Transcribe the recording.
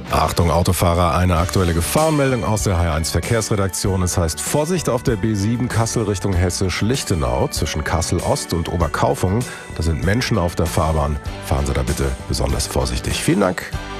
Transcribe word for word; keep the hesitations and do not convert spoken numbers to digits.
Achtung Autofahrer, eine aktuelle Gefahrenmeldung aus der H eins Verkehrsredaktion. Es heißt Vorsicht auf der B sieben Kassel Richtung Hessisch-Lichtenau zwischen Kassel Ost und Oberkaufungen. Da sind Menschen auf der Fahrbahn. Fahren Sie da bitte besonders vorsichtig. Vielen Dank.